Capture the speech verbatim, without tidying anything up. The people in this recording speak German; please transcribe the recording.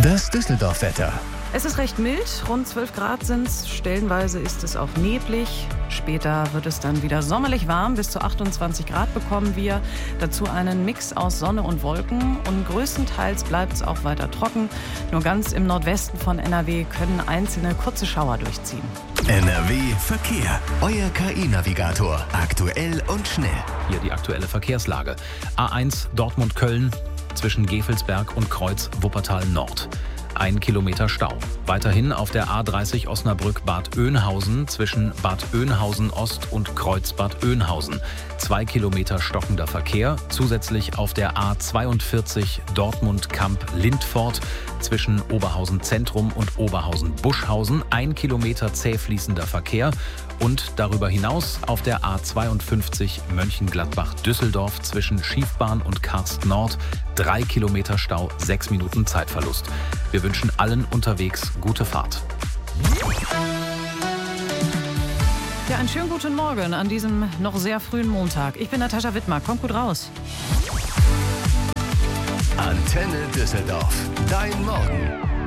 Das Düsseldorf-Wetter. Es ist recht mild, rund zwölf Grad sind es. Stellenweise ist es auch neblig. Später wird es dann wieder sommerlich warm. Bis zu achtundzwanzig Grad bekommen wir. Dazu einen Mix aus Sonne und Wolken. Und größtenteils bleibt es auch weiter trocken. Nur ganz im Nordwesten von N R W können einzelne kurze Schauer durchziehen. N R W Verkehr. Euer K I-Navigator. Aktuell und schnell. Hier die aktuelle Verkehrslage. A eins Dortmund-Köln zwischen Gevelsberg und Kreuz Wuppertal Nord. Ein Kilometer Stau. Weiterhin auf der A dreißig Osnabrück-Bad Oeynhausen zwischen Bad Oeynhausen Ost und Kreuz Bad Oeynhausen. Zwei Kilometer stockender Verkehr. Zusätzlich auf der A zweiundvierzig Dortmund-Kamp-Lindfort zwischen Oberhausen Zentrum und Oberhausen Buschhausen. Ein Kilometer zäh fließender Verkehr. Und darüber hinaus auf der A zweiundfünfzig Mönchengladbach-Düsseldorf zwischen Schiefbahn und Karst Nord. Drei Kilometer Stau, sechs Minuten Zeitverlust. Wir wünschen allen unterwegs gute Fahrt. Ja, einen schönen guten Morgen an diesem noch sehr frühen Montag. Ich bin Natascha Wittmer. Kommt gut raus. Antenne Düsseldorf. Dein Morgen.